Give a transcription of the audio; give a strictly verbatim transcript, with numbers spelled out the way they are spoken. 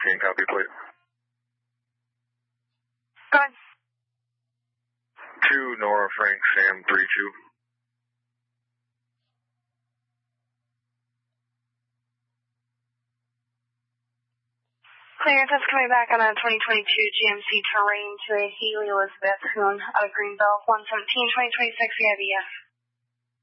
fourteen, copy plate. Go ahead. two Nora Frank Sam three two. Clear, just coming back on a twenty twenty-two G M C Terrain to a Haley Elizabeth Hoon out of Greenbelt, one seventeen, twenty twenty-six, A I B F.